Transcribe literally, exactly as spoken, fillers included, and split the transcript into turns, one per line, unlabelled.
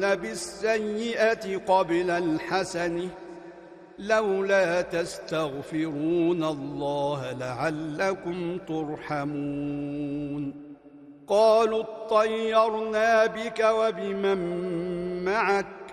الحمل بالسيئة قبل الحسنة لولا تستغفرون الله لعلكم ترحمون قالوا اطيرنا بك وبمن معك